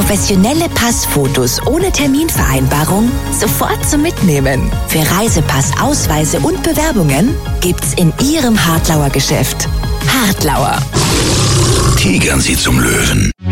Professionelle Passfotos ohne Terminvereinbarung sofort zum Mitnehmen. Für Reisepass, Ausweise und Bewerbungen gibt's in Ihrem Hartlauer Geschäft. Hartlauer. Tigern Sie zum Löwen.